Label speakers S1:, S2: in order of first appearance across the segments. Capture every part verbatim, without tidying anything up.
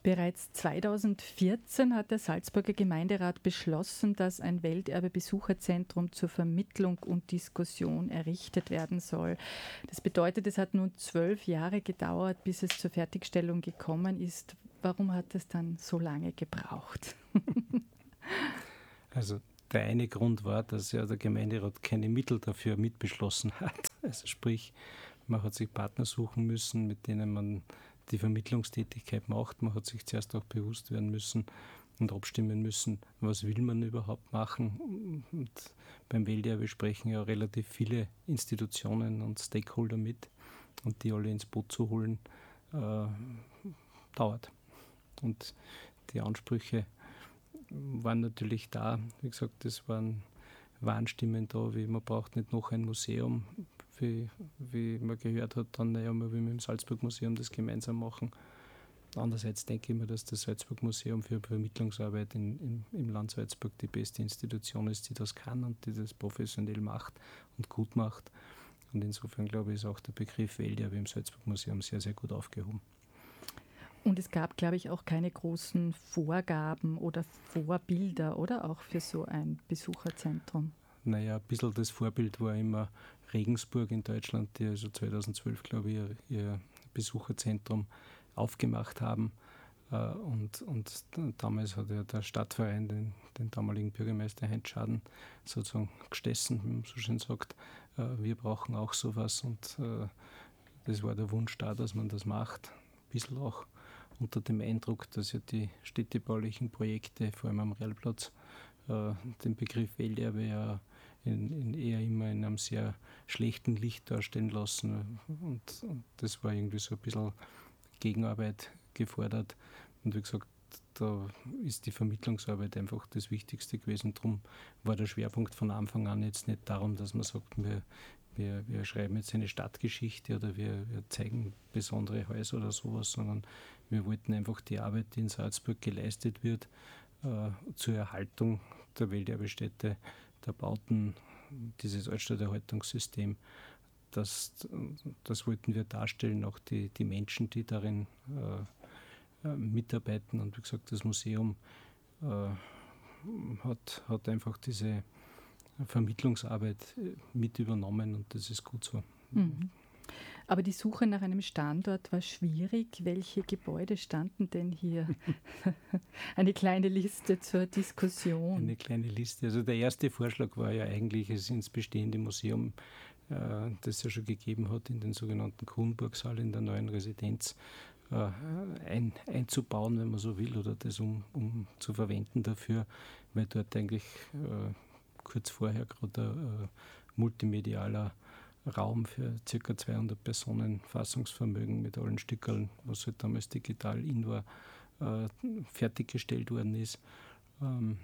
S1: Bereits zweitausendvierzehn hat der Salzburger Gemeinderat beschlossen, dass ein Welterbe-Besucherzentrum zur Vermittlung und Diskussion errichtet werden soll. Das bedeutet, es hat nun zwölf Jahre gedauert, bis es zur Fertigstellung gekommen ist. Warum hat es dann so lange gebraucht?
S2: Also der eine Grund war, dass ja der Gemeinderat keine Mittel dafür mitbeschlossen hat. Also sprich, man hat sich Partner suchen müssen, mit denen man die Vermittlungstätigkeit macht. Man hat sich zuerst auch bewusst werden müssen und abstimmen müssen, was will man überhaupt machen. Und beim Welterbe sprechen ja relativ viele Institutionen und Stakeholder mit, und die alle ins Boot zu holen, äh, dauert. Und die Ansprüche waren natürlich da. Wie gesagt, es waren Warnstimmen da, wie man braucht nicht noch ein Museum. Wie, wie man gehört hat, dann, naja, man will mit dem Salzburg-Museum das gemeinsam machen. Andererseits denke ich mir, dass das Salzburg-Museum für Vermittlungsarbeit in, in, im Land Salzburg die beste Institution ist, die das kann und die das professionell macht und gut macht. Und insofern, glaube ich, ist auch der Begriff Welterbe im Salzburg-Museum sehr, sehr gut aufgehoben.
S1: Und es gab, glaube ich, auch keine großen Vorgaben oder Vorbilder, oder auch für so ein Besucherzentrum?
S2: Naja, ein bisschen das Vorbild war immer Regensburg in Deutschland, die also zweitausendzwölf, glaube ich, ihr, ihr Besucherzentrum aufgemacht haben. Und, und damals hat ja der Stadtverein den, den damaligen Bürgermeister Heinz Schaden sozusagen gestessen, wie man so schön sagt. Wir brauchen auch sowas, und das war der Wunsch da, dass man das macht. Ein bisschen auch unter dem Eindruck, dass ja die städtebaulichen Projekte, vor allem am Rehlplatz, den Begriff Welterbe ja in, in eher immer in einem sehr schlechten Licht darstellen lassen. Und, und das war irgendwie so ein bisschen Gegenarbeit gefordert. Und wie gesagt, da ist die Vermittlungsarbeit einfach das Wichtigste gewesen. Darum war der Schwerpunkt von Anfang an jetzt nicht darum, dass man sagt, wir, wir, wir schreiben jetzt eine Stadtgeschichte oder wir, wir zeigen besondere Häuser oder sowas, sondern wir wollten einfach die Arbeit, die in Salzburg geleistet wird, zur Erhaltung der Welterbestätte, der Bauten, dieses Altstadterhaltungssystem, das, das wollten wir darstellen, auch die, die Menschen, die darin äh, mitarbeiten. Und wie gesagt, das Museum äh, hat, hat einfach diese Vermittlungsarbeit mit übernommen, und das ist gut so.
S1: Mhm. Aber die Suche nach einem Standort war schwierig. Welche Gebäude standen denn hier? Eine kleine Liste zur Diskussion.
S2: Eine kleine Liste. Also der erste Vorschlag war ja eigentlich, es ins bestehende Museum, äh, das es ja schon gegeben hat, in den sogenannten Kronburgsaal in der neuen Residenz, äh, ein, einzubauen, wenn man so will, oder das um, um zu verwenden dafür, weil dort eigentlich äh, kurz vorher gerade ein äh, multimedialer Raum für ca. zweihundert Personen Fassungsvermögen mit allen Stückeln, was halt damals digital in war, äh, fertiggestellt worden ist. Ähm,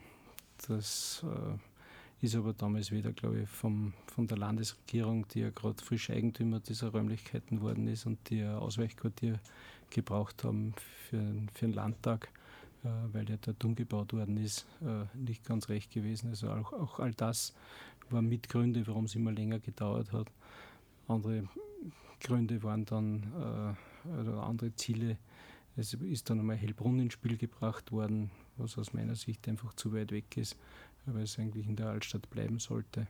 S2: das äh, ist aber damals wieder, glaube ich, vom, von der Landesregierung, die ja gerade frisch Eigentümer dieser Räumlichkeiten worden ist und die ein Ausweichquartier gebraucht haben für, für den Landtag, äh, weil ja dort umgebaut worden ist, äh, nicht ganz recht gewesen. Also auch, auch all das waren Mitgründe, warum es immer länger gedauert hat. Andere Gründe waren dann, äh, oder andere Ziele. Es ist dann einmal Hellbrunn ins Spiel gebracht worden, was aus meiner Sicht einfach zu weit weg ist, weil es eigentlich in der Altstadt bleiben sollte.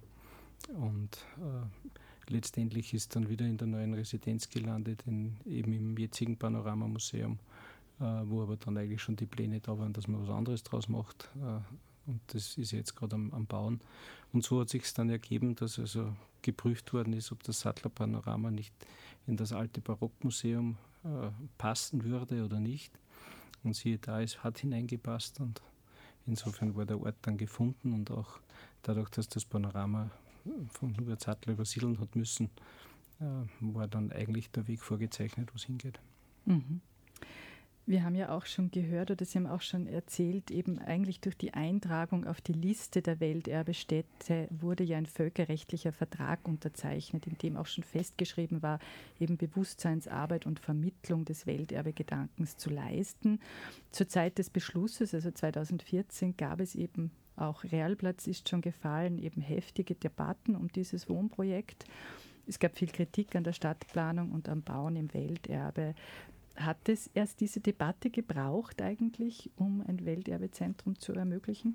S2: Und äh, letztendlich ist dann wieder in der neuen Residenz gelandet, in, eben im jetzigen Panoramamuseum, äh, wo aber dann eigentlich schon die Pläne da waren, dass man was anderes draus macht. Äh, Und das ist jetzt gerade am, am Bauen. Und so hat sich es dann ergeben, dass also geprüft worden ist, ob das Sattler-Panorama nicht in das alte Barockmuseum äh, passen würde oder nicht. Und siehe da, es hat hineingepasst, und insofern war der Ort dann gefunden, und auch dadurch, dass das Panorama von Hubert Sattler übersiedeln hat müssen, äh, war dann eigentlich der Weg vorgezeichnet, wo es hingeht.
S1: Mhm. Wir haben ja auch schon gehört, oder Sie haben auch schon erzählt, eben eigentlich durch die Eintragung auf die Liste der Welterbestätte wurde ja ein völkerrechtlicher Vertrag unterzeichnet, in dem auch schon festgeschrieben war, eben Bewusstseinsarbeit und Vermittlung des Welterbegedankens zu leisten. Zur Zeit des Beschlusses, also zweitausendvierzehn, gab es eben auch, Rehlplatz ist schon gefallen, eben heftige Debatten um dieses Wohnprojekt. Es gab viel Kritik an der Stadtplanung und am Bauen im Welterbe. Hat es erst diese Debatte gebraucht eigentlich, um ein Welterbezentrum zu ermöglichen?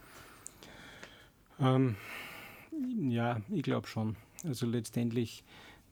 S2: Ähm, ja, ich glaube schon. Also letztendlich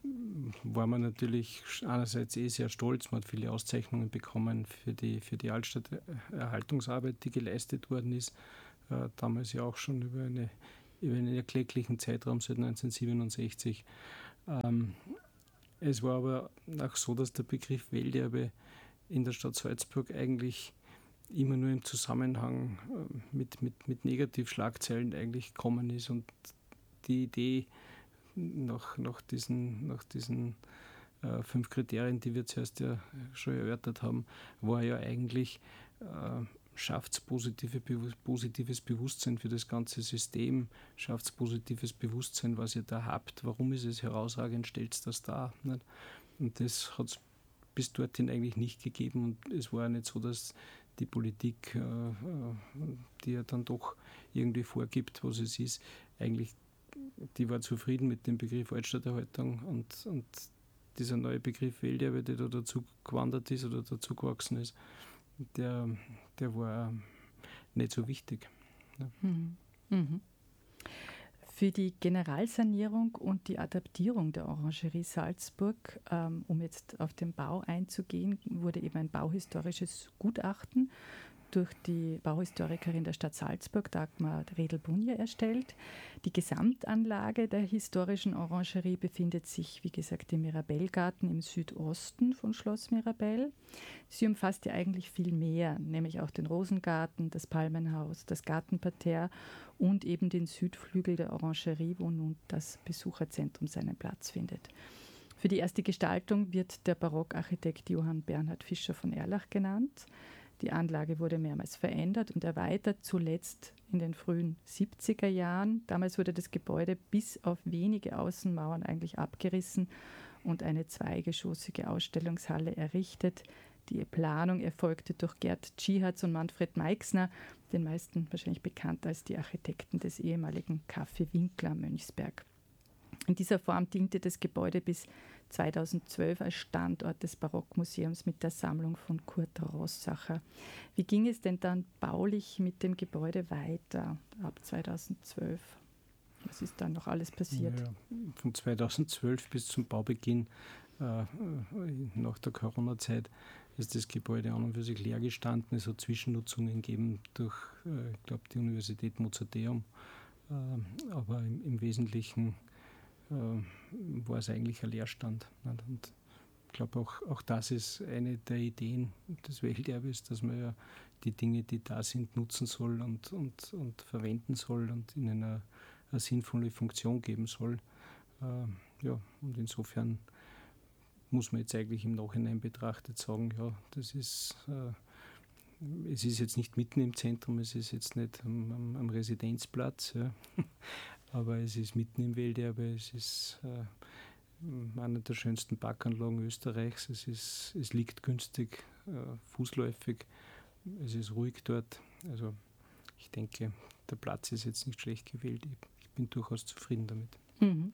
S2: war man natürlich einerseits eh sehr stolz, man hat viele Auszeichnungen bekommen für die, für die Altstadterhaltungsarbeit, die geleistet worden ist, äh, damals ja auch schon über, eine, über einen erklecklichen Zeitraum seit neunzehnhundertsiebenundsechzig. Ähm, es war aber auch so, dass der Begriff Welterbe in der Stadt Salzburg eigentlich immer nur im Zusammenhang mit, mit, mit Negativschlagzeilen eigentlich gekommen ist und die Idee nach, nach diesen, nach diesen äh, fünf Kriterien, die wir zuerst ja schon erörtert haben, war ja eigentlich, äh, schafft es positive, positives Bewusstsein für das ganze System, schafft es positives Bewusstsein, was ihr da habt, warum ist es herausragend, stellt es das dar. Nicht? Und das hat es bis dorthin eigentlich nicht gegeben und es war ja nicht so, dass die Politik, äh, die ja dann doch irgendwie vorgibt, was es ist, eigentlich, die war zufrieden mit dem Begriff Altstadterhaltung und, und dieser neue Begriff Welterbe, der da dazu gewandert ist oder dazu gewachsen ist, der, der war nicht so wichtig. Ja.
S1: Mhm. Mhm. Für die Generalsanierung und die Adaptierung der Orangerie Salzburg, ähm, um jetzt auf den Bau einzugehen, wurde eben ein bauhistorisches Gutachten durch die Bauhistorikerin der Stadt Salzburg, Dagmar Redl-Bunje, erstellt. Die Gesamtanlage der historischen Orangerie befindet sich, wie gesagt, im Mirabellgarten im Südosten von Schloss Mirabell. Sie umfasst ja eigentlich viel mehr, nämlich auch den Rosengarten, das Palmenhaus, das Gartenparterre und eben den Südflügel der Orangerie, wo nun das Besucherzentrum seinen Platz findet. Für die erste Gestaltung wird der Barockarchitekt Johann Bernhard Fischer von Erlach genannt. Die Anlage wurde mehrmals verändert und erweitert, zuletzt in den frühen siebziger Jahren. Damals wurde das Gebäude bis auf wenige Außenmauern eigentlich abgerissen und eine zweigeschossige Ausstellungshalle errichtet. Die Planung erfolgte durch Gerd Tschihatz und Manfred Meixner, den meisten wahrscheinlich bekannt als die Architekten des ehemaligen Café Winkler am Mönchsberg. In dieser Form diente das Gebäude bis zweitausendzwölf als Standort des Barockmuseums mit der Sammlung von Kurt Rossacher. Wie ging es denn dann baulich mit dem Gebäude weiter ab zweitausendzwölf? Was ist dann noch alles passiert?
S2: Ja, von zweitausendzwölf bis zum Baubeginn äh, nach der Corona-Zeit ist das Gebäude an und für sich leer gestanden. Es hat Zwischennutzungen gegeben durch, äh, ich glaube, die Universität Mozarteum, äh, aber im, im Wesentlichen war es eigentlich ein Leerstand. Und ich glaube, auch, auch das ist eine der Ideen des Welterbes, dass man ja die Dinge, die da sind, nutzen soll und, und, und verwenden soll und ihnen eine, eine sinnvolle Funktion geben soll. Äh, ja, und insofern muss man jetzt eigentlich im Nachhinein betrachtet sagen, ja, das ist, äh, es ist jetzt nicht mitten im Zentrum, es ist jetzt nicht am, am, am Residenzplatz, ja. Aber es ist mitten im Welterbe, es ist äh, eine der schönsten Parkanlagen Österreichs, es, ist, es liegt günstig, äh, fußläufig, es ist ruhig dort. Also ich denke, der Platz ist jetzt nicht schlecht gewählt, ich, ich bin durchaus zufrieden damit.
S1: Mhm.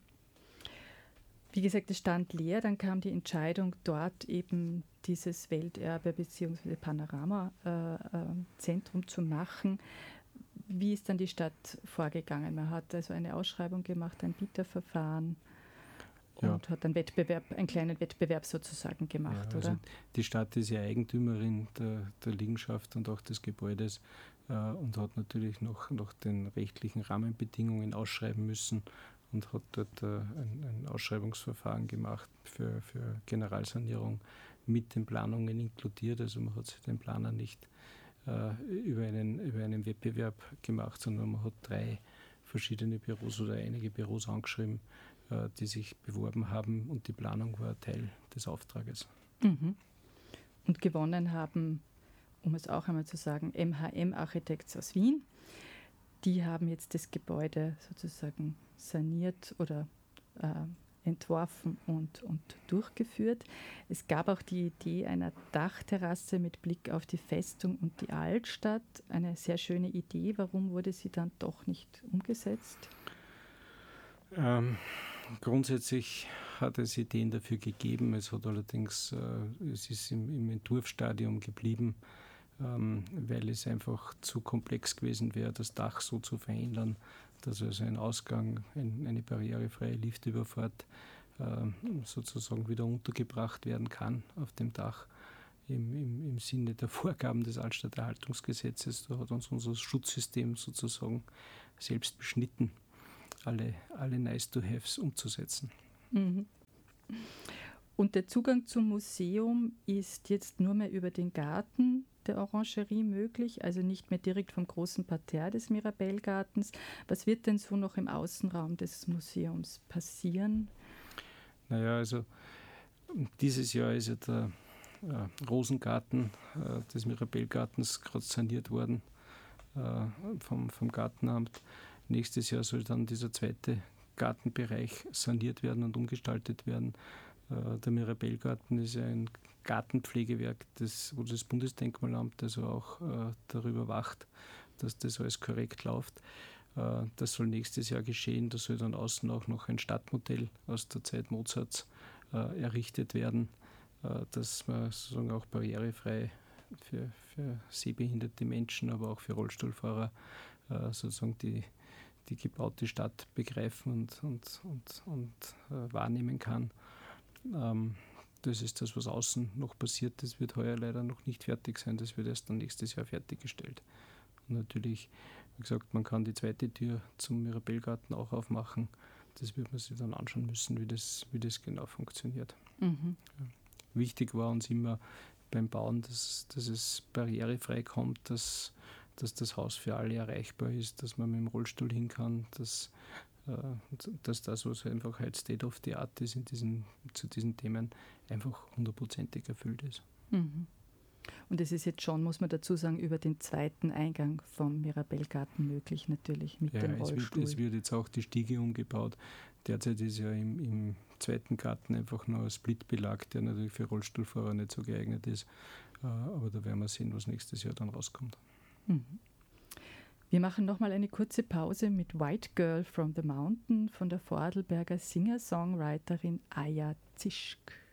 S1: Wie gesagt, es stand leer, dann kam die Entscheidung, dort eben dieses Welterbe bzw. Panorama-Zentrum äh, äh, zu machen. Wie ist dann die Stadt vorgegangen? Man hat also eine Ausschreibung gemacht, ein Bieterverfahren und ja. hat einen Wettbewerb, einen kleinen Wettbewerb sozusagen gemacht, ja, also oder?
S2: Die Stadt ist ja Eigentümerin der, der Liegenschaft und auch des Gebäudes äh, und hat natürlich noch nach den rechtlichen Rahmenbedingungen ausschreiben müssen und hat dort äh, ein, ein Ausschreibungsverfahren gemacht für, für Generalsanierung mit den Planungen inkludiert. Also man hat sich den Planer nicht Über einen, über einen Wettbewerb gemacht, sondern man hat drei verschiedene Büros oder einige Büros angeschrieben, die sich beworben haben und die Planung war Teil des Auftrages.
S1: Mhm. Und gewonnen haben, um es auch einmal zu sagen, M H M Architects aus Wien. Die haben jetzt das Gebäude sozusagen saniert oder äh, entworfen und, und durchgeführt. Es gab auch die Idee einer Dachterrasse mit Blick auf die Festung und die Altstadt. Eine sehr schöne Idee. Warum wurde sie dann doch nicht umgesetzt?
S2: Ähm, grundsätzlich hat es Ideen dafür gegeben. Es hat allerdings, äh, es ist im, im Entwurfsstadium geblieben, ähm, weil es einfach zu komplex gewesen wäre, das Dach so zu verändern, dass also ein Ausgang, ein, eine barrierefreie Liftüberfahrt äh, sozusagen wieder untergebracht werden kann auf dem Dach. Im, im, im Sinne der Vorgaben des Altstadterhaltungsgesetzes. Da hat uns unser Schutzsystem sozusagen selbst beschnitten, alle, alle Nice-to-Haves umzusetzen.
S1: Mhm. Und der Zugang zum Museum ist jetzt nur mehr über den Garten der Orangerie möglich, also nicht mehr direkt vom großen Parterre des Mirabellgartens. Was wird denn so noch im Außenraum des Museums passieren?
S2: Naja, also dieses Jahr ist ja der äh, Rosengarten äh, des Mirabellgartens gerade saniert worden äh, vom, vom Gartenamt. Nächstes Jahr soll dann dieser zweite Gartenbereich saniert werden und umgestaltet werden. Äh, der Mirabellgarten ist ja ein Gartenpflegewerk, das, wo das Bundesdenkmalamt also auch äh, darüber wacht, dass das alles korrekt läuft. Äh, das soll nächstes Jahr geschehen. Da soll dann außen auch noch ein Stadtmodell aus der Zeit Mozarts äh, errichtet werden, äh, dass man sozusagen auch barrierefrei für, für sehbehinderte Menschen, aber auch für Rollstuhlfahrer äh, sozusagen die, die gebaute Stadt begreifen und, und, und, und äh, wahrnehmen kann. Ähm, Das ist das, was außen noch passiert. Das wird heuer leider noch nicht fertig sein. Das wird erst dann nächstes Jahr fertiggestellt. Und natürlich, wie gesagt, man kann die zweite Tür zum Mirabellgarten auch aufmachen. Das wird man sich dann anschauen müssen, wie das, wie das genau funktioniert. Mhm. Ja. Wichtig war uns immer beim Bauen, dass, dass es barrierefrei kommt, dass, dass das Haus für alle erreichbar ist, dass man mit dem Rollstuhl hin kann, dass dass das, was einfach halt State of the Art ist in diesen, zu diesen Themen, einfach hundertprozentig erfüllt ist.
S1: Mhm. Und es ist jetzt schon, muss man dazu sagen, über den zweiten Eingang vom Mirabellgarten möglich, natürlich mit
S2: ja,
S1: dem Rollstuhl.
S2: Es wird, es wird jetzt auch die Stiege umgebaut. Derzeit ist ja im, im zweiten Garten einfach nur ein Splitbelag, der natürlich für Rollstuhlfahrer nicht so geeignet ist. Aber da werden wir sehen, was nächstes Jahr dann rauskommt.
S1: Mhm. Wir machen nochmal eine kurze Pause mit White Girl from the Mountain von der Vorarlberger Singer-Songwriterin Aya Zischk.